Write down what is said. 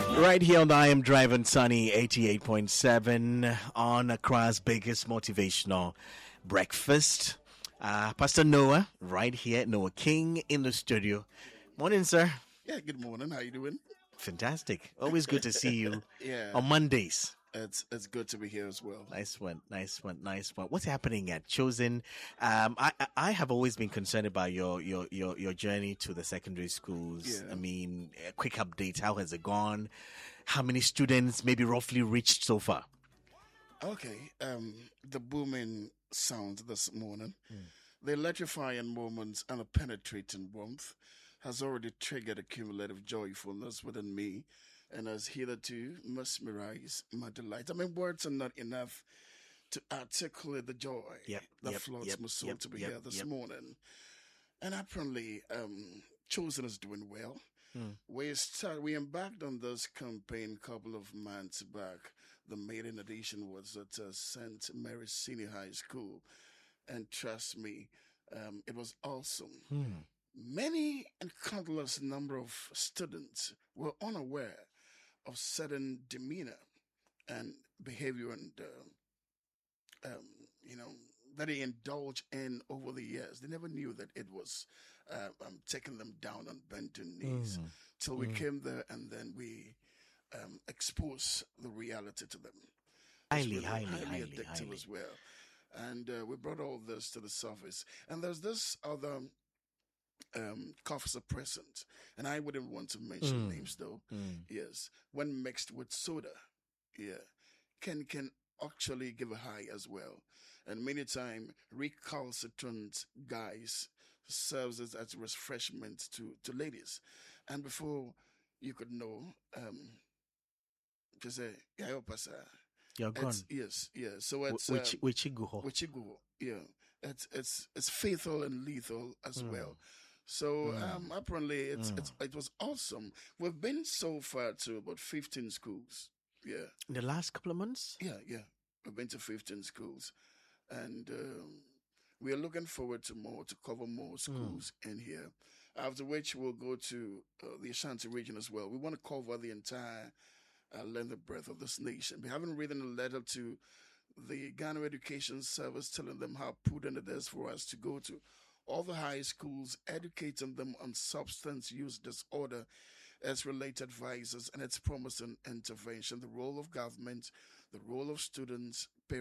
Right here on the I Am Driving Sunny 88.7 on Accra's biggest motivational breakfast. Pastor Noah, right here, Noah King in the studio. Morning, sir. Yeah, good morning. How you doing? Fantastic. Always good to see you Yeah, on Mondays. it's good to be here as well. Nice one, nice one, nice one. What's happening at Chosen? I have always been concerned about your journey to the secondary schools. Yeah. I mean, a quick update. How has it gone? How many students maybe roughly reached so far? Okay, the booming sound this morning, the electrifying moments and a penetrating warmth has already triggered a cumulative joyfulness within me and has hitherto mesmerized my delight. I mean, words are not enough to articulate the joy that floods my soul to be here this morning. And apparently, Chosen is doing well. We embarked on this campaign a couple of months back. The maiden edition was at St. Mary's Senior High School, and trust me, it was awesome. Many and countless number of students were unaware of certain demeanor and behavior and you know that they indulged in over the years. They never knew that it was taking them down on bending knees till we came there, and then we expose the reality to them. It's really highly addictive as well. And we brought all this to the surface. And there's this other cough suppressant, and I wouldn't want to mention names though. Yes, when mixed with soda, yeah, can actually give a high as well. And many times recalcitrant guys serves as refreshment to ladies. And before you could know, just say, yeah, You're gone. yes, yeah. So it's Wichiguho, yeah. It's fatal and lethal as well. So apparently it was awesome. We've been so far to about 15 schools. Yeah. In the last couple of months? Yeah. We've been to 15 schools, and we are looking forward to cover more schools in here. After which we'll go to the Ashanti region as well. We want to cover the entire length and breadth of this nation. We haven't written a letter to the Ghana Education Service telling them how prudent it is for us to go to all the high schools, educating them on substance use disorder as related advisors and its promising intervention, the role of government, the role of students,